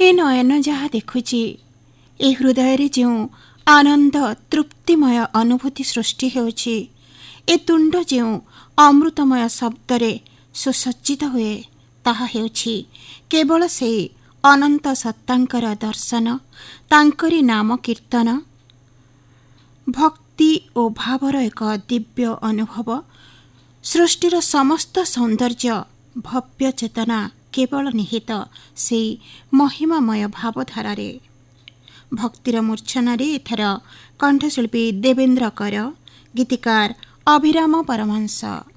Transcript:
ଏ ନୟନ ଯାହା ଦେଖୁଛି, ଏ ହୃଦୟରେ ଯେଉଁ ଆନନ୍ଦ ତୃପ୍ତିମୟ ଅନୁଭୂତି ସୃଷ୍ଟି ହେଉଛି, ଏ ତୁଣ୍ଡ ଯେଉଁ ଅମୃତମୟ ଶବ୍ଦରେ ସୁସଜ୍ଜିତ ହୁଏ, ତାହା ହେଉଛି କେବଳ ସେହି ଅନନ୍ତ ସତ୍ତାଙ୍କର ଦର୍ଶନ, ତାଙ୍କରି ନାମ କୀର୍ତ୍ତନ। ଭକ୍ତି ଓ ଭାବର ଏକ ଦିବ୍ୟ ଅନୁଭବ। ସୃଷ୍ଟିର ସମସ୍ତ ସୌନ୍ଦର୍ଯ୍ୟ, ଭବ୍ୟ ଚେତନା କେବଳ ନିହିତ ସେହି ମହିମାମୟ ଭାବଧାରାରେ। ଭକ୍ତିର ମୂର୍ଚ୍ଛନାରେ ଏଥର କଣ୍ଠଶିଳ୍ପୀ ଦେବେନ୍ଦ୍ର କର, ଗୀତିକାର ଅଭିରାମ ପରମହଂସ।